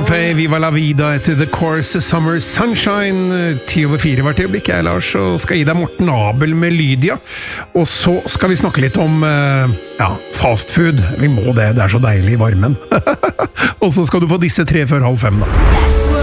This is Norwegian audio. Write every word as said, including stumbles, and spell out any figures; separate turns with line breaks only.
Coldplay, Viva la Vida etter The Course, Summer Sunshine. Ti over fire hvert øyeblikk, jeg Lars, og skal gi deg Morten Abel med Lydia. Og så skal vi snakke litt om ja, fast food. Vi må det, det er så deilig i varmen. Og så skal du få disse tre før halv fem da.